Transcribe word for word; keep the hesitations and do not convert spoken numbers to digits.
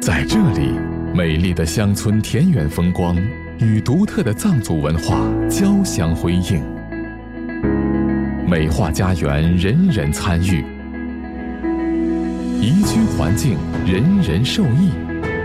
在这里，美丽的乡村田园风光与独特的藏族文化交相辉映，美化家园，人人参与，宜居环境，人人受益。